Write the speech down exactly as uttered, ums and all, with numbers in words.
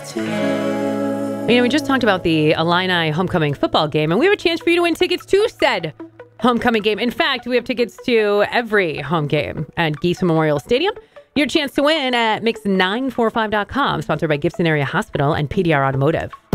You know, we just talked about the Illini homecoming football game, and we have a chance for you to win tickets to said homecoming game. In fact, we have tickets to every home game at Geese Memorial Stadium. Your chance to win at mix nine four five dot com, sponsored by Gibson Area Hospital and P D R Automotive.